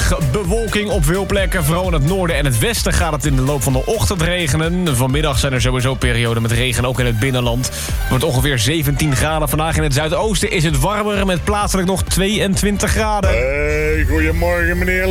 Vandaag bewolking op veel plekken. Vooral in het noorden en het westen gaat het in de loop van de ochtend regenen. Vanmiddag zijn er sowieso perioden met regen, ook in het binnenland. Het wordt ongeveer 17 graden. Vandaag in het zuidoosten is het warmer met plaatselijk nog 22 graden. Hey, goedemorgen meneer